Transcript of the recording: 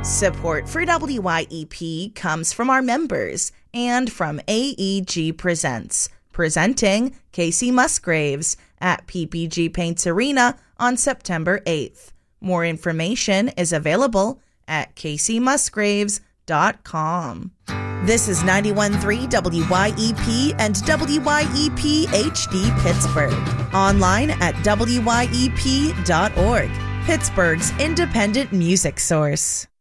Support for WYEP comes from our members and from AEG Presents, presenting Casey Musgraves at PPG Paints Arena on September 8th. More information is available at caseymusgraves.com. This is 91.3 WYEP and WYEP HD Pittsburgh. Online at WYEP.org, Pittsburgh's independent music source.